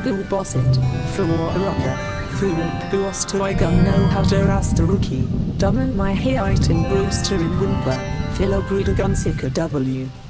Who boss it? Floor rocker. Fool, who was to I gun know how to rust a rookie. Dublin my height in Brewster in Wimper. Philo breed a gun sicker W.